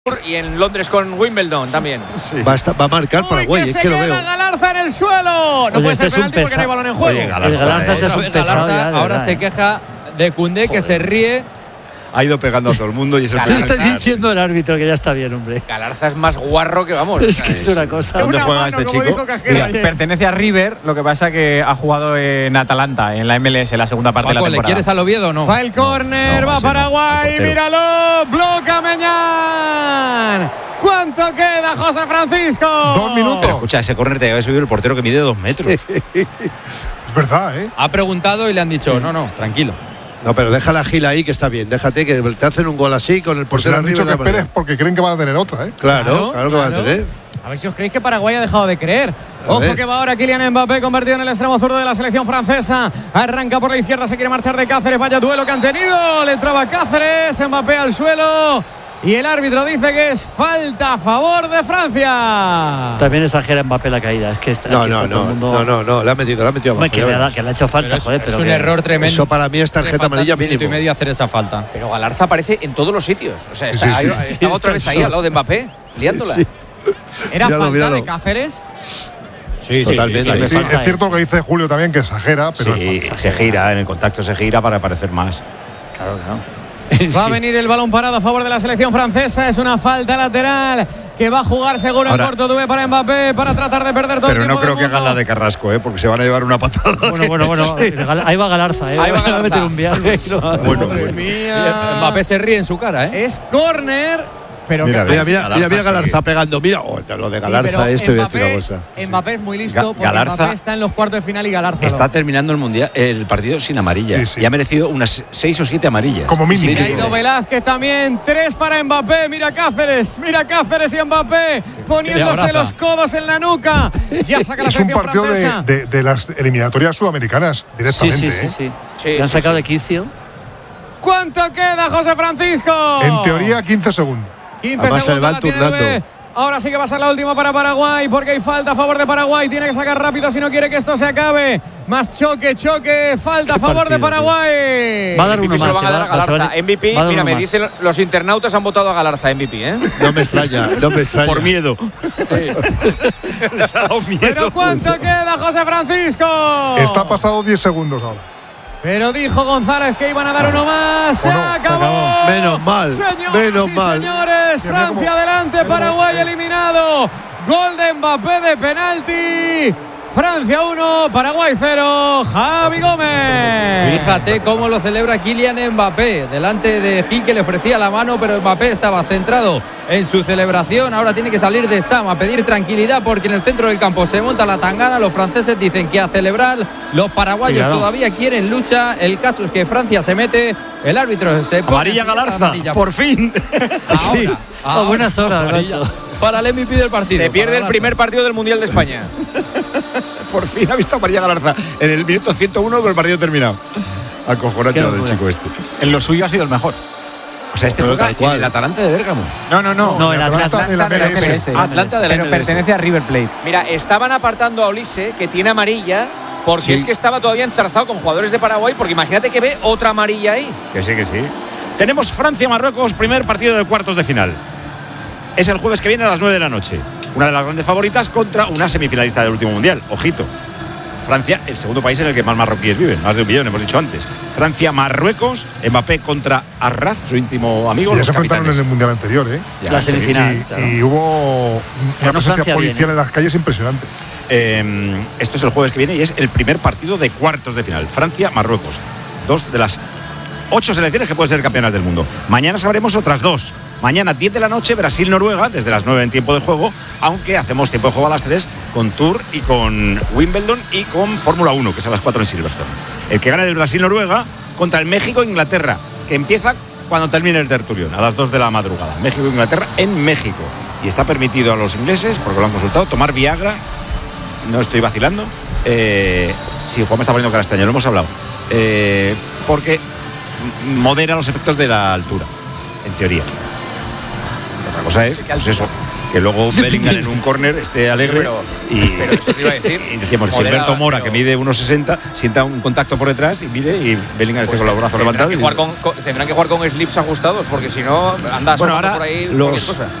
y en Londres con Wimbledon también. Sí. Va a marcar Paraguay, es que lo veo. Galarza en el suelo. No puede ser penalti porque no hay balón en juego. Galarza ahora se queja de Koundé, que se ríe. Ha ido pegando a todo el mundo y es el penalti. Está diciendo el árbitro que ya está bien, hombre. Galarza es más guarro que vamos. Es que es una cosa. ¿Dónde juega este chico? Mira, pertenece a River, lo que pasa que ha jugado en Atalanta, en la MLS, en la segunda parte de la temporada. ¿Le quieres al Oviedo o no? Va el córner, va Paraguay, míralo, bloca Meñán. ¿Cuánto queda, José Francisco? 2 minutos. Pero escucha, ese córner te había subido el portero que mide 2 metros. Es verdad, ¿eh? Ha preguntado y le han dicho, no, tranquilo. No, pero deja la Gila ahí, que está bien. Déjate que te hacen un gol así con el portero. Le han dicho que esperes porque creen que van a tener otra, ¿eh? Claro que van a tener. A ver si os creéis que Paraguay ha dejado de creer. Ojo que va ahora Kylian Mbappé, convertido en el extremo zurdo de la selección francesa. Arranca por la izquierda, se quiere marchar de Cáceres. Vaya duelo que han tenido. Le traba Cáceres, Mbappé al suelo. Y el árbitro dice que es falta a favor de Francia. También exagera Mbappé la caída. Es que no, le ha metido abajo. Que le ha hecho falta, pero es un error tremendo. Eso para mí es tarjeta amarilla mínimo. Minuto y medio hacer esa falta. Pero Galarza aparece en todos los sitios. O sea, estaba otra vez ahí al lado de Mbappé, liándola. Sí. ¿Era falta de Cáceres? Sí, totalmente. Sí, es cierto lo que dice Julio también, que exagera, pero se gira, en el contacto se gira para parecer más. Claro. Va a venir el balón parado a favor de la selección francesa. Es una falta lateral que va a jugar seguro en corto Dubé para Mbappé para tratar de perder todo el tiempo. Pero no creo que hagan la de Carrasco, porque se van a llevar una patada. Bueno. Ahí va Galarza, Ahí va Galarza. Va a meter un viaje. Madre mía. Mbappé se ríe en su cara, Es córner. Pero mira Galarza pegando. Mira, lo de Galarza esto Mbappé, voy a decir una cosa. Mbappé es muy listo porque Mbappé está en los cuartos de final y Galarza está terminando el partido sin amarilla. Y ha merecido unas 6 o 7 amarillas. Como mínimo. Ha ido Velázquez también. 3 para Mbappé. Mira Cáceres y Mbappé poniéndose los codos en la nuca. Ya saca la selección francesa. Es un partido de las eliminatorias sudamericanas directamente. Sí. Le han sacado de quicio. ¿Cuánto queda, José Francisco? En teoría 15 segundos. 15 segundos la tiene Dubé. Ahora sí que va a ser la última para Paraguay porque hay falta a favor de Paraguay. Tiene que sacar rápido si no quiere que esto se acabe. Más choque. Falta a favor de Paraguay. Va a dar uno más. Se lo van a dar a Galarza. MVP, mira, me dicen los internautas han votado a Galarza MVP, ¿eh? No me extraña. Por miedo. Les ha dado miedo. ¿Pero cuánto queda, José Francisco? Está pasado 10 segundos ahora. Pero dijo González que iban a dar uno más. ¡Se acabó! Menos mal. Señores, Francia adelante, Paraguay eliminado. Gol de Mbappé de penalti. Francia 1, Paraguay 0. Javi Gómez. Fíjate cómo lo celebra Kylian Mbappé. Delante de Gil, que le ofrecía la mano, pero Mbappé estaba centrado en su celebración. Ahora tiene que salir de Sam a pedir tranquilidad porque en el centro del campo se monta la tangana. Los franceses dicen que a celebrar. Los paraguayos todavía quieren lucha. El caso es que Francia se mete. El árbitro se pone amarilla Galarza, por fin. A buenas horas, para el MVP del partido. Se pierde el primer partido del Mundial de España. Por fin ha visto a María Galarza en el minuto 101 con el partido terminado. Acojonante lo del chico este. En lo suyo ha sido el mejor. O sea, juega en el Atalanta de Bérgamo. No, el Atlanta de la MLS. Atlanta de la MLS. Pero pertenece a River Plate. Mira, estaban apartando a Olise, que tiene amarilla, porque es que estaba todavía enzarzado con jugadores de Paraguay, porque imagínate que ve otra amarilla ahí. Que sí. Tenemos Francia-Marruecos, primer partido de cuartos de final. Es el jueves que viene a las 9 de la noche. Una de las grandes favoritas contra una semifinalista del último mundial. Ojito. Francia, el segundo país en el que más marroquíes viven, más de 1 millón, hemos dicho antes. Francia, Marruecos, Mbappé contra Arraz, su íntimo amigo. Ya se enfrentaron en el mundial anterior, ¿eh? La semifinal. Y hubo una presencia policial en las calles impresionante. Esto es el jueves que viene y es el primer partido de cuartos de final. Francia, Marruecos. 2 de las 8 selecciones que pueden ser campeonas del mundo. Mañana sabremos otras 2. Mañana 10 de la noche, Brasil-Noruega, desde las 9 en tiempo de juego, aunque hacemos tiempo de juego a las 3 con Tour y con Wimbledon y con Fórmula 1, que es a las 4 en Silverstone. El que gane del Brasil-Noruega contra el México-Inglaterra, que empieza cuando termine el tertulión, a las 2 de la madrugada. México-Inglaterra en México. Y está permitido a los ingleses, porque lo han consultado, tomar Viagra. No estoy vacilando. Sí, Juan me está poniendo cara este año, lo hemos hablado. Porque modera los efectos de la altura, en teoría. Otra cosa es, pues eso, que luego Bellingham en un córner esté alegre. Pero eso te iba a decir. Y decíamos, Gilberto Mora, que mide 1,60, sienta un contacto por detrás y mire, y Bellingham esté con los brazos levantados. Tendrán que jugar con slips ajustados, porque si no, anda por ahí cualquier cosa.